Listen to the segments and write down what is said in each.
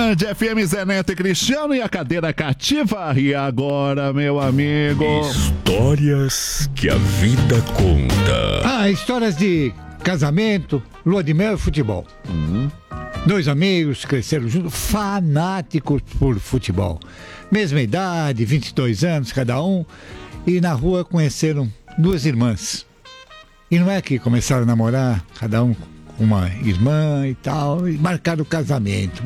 Band FM, Zé Neto e Cristiano e a cadeira cativa. E agora, meu amigo? Histórias que a vida conta. Histórias de casamento, lua de mel e futebol. Dois amigos cresceram juntos, fanáticos por futebol. Mesma idade, 22 anos cada um. E na rua conheceram duas irmãs. E não é que começaram a namorar, cada um com uma irmã e tal, e marcaram o casamento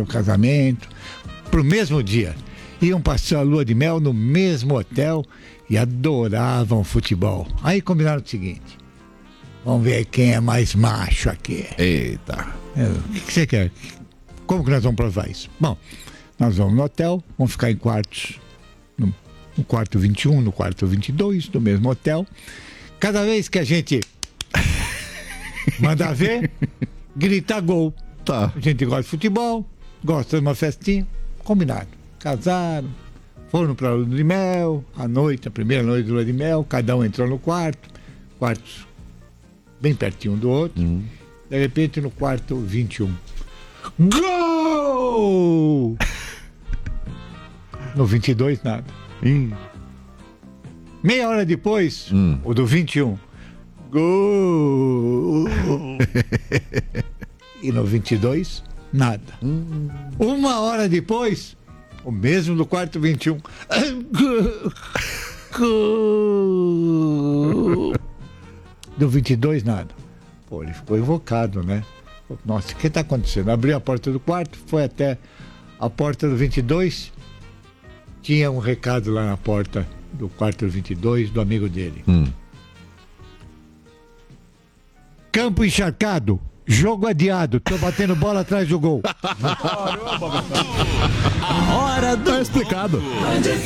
pro mesmo dia. Iam passar a lua de mel no mesmo hotel e adoravam futebol. Aí combinaram o seguinte: vamos ver quem é mais macho aqui. Eita. O que você quer? Como que nós vamos provar isso? Bom, nós vamos no hotel, vamos ficar em quartos, no quarto 21, no quarto 22, do mesmo hotel. Cada vez que a gente manda ver, grita gol. Tá. A gente gosta de futebol, gosta de uma festinha, combinado. Casaram, foram para a lua de mel, à noite, a primeira noite da lua de mel, cada um entrou no quartos bem pertinho do outro. De repente, no quarto 21, gol! No 22, nada. Meia hora depois, o do 21, gol! E no 22, nada. Uma hora depois, o mesmo do quarto 21, gol! Do 22, nada. Pô, ele ficou invocado, né? Nossa, o que está acontecendo? Abriu a porta do quarto, foi até a porta do 22, tinha um recado lá na porta do quarto 22 do amigo dele. Campo encharcado, jogo adiado, tô batendo bola atrás do gol. Tá explicado.